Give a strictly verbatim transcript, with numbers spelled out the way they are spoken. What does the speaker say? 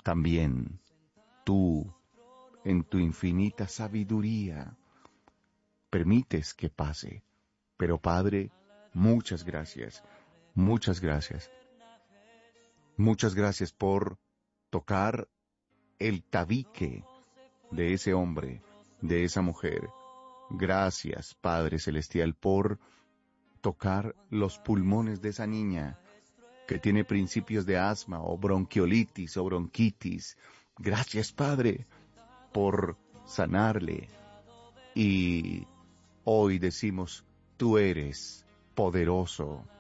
También tú, en tu infinita sabiduría, permites que pase. Pero Padre, muchas gracias, muchas gracias. Muchas gracias por tocar el tabique de ese hombre, de esa mujer. Gracias, Padre Celestial, por tocar los pulmones de esa niña que tiene principios de asma o bronquiolitis o bronquitis. Gracias, Padre, por sanarle. Y hoy decimos, tú eres poderoso,